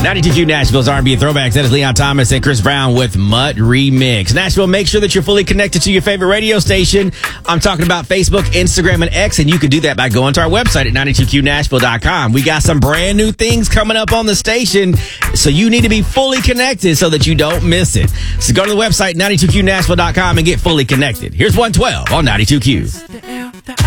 92Q Nashville's R&B and Throwbacks. That is Leon Thomas and Chris Brown with Mutt Remix. Nashville, make sure that you're fully connected to your favorite radio station. I'm talking about Facebook, Instagram, and X, and you can do that by going to our website at 92qnashville.com. We got some brand new things coming up on the station, so you need to be fully connected so that you don't miss it. So go to the website, 92qnashville.com, and get fully connected. Here's 112 on 92Q.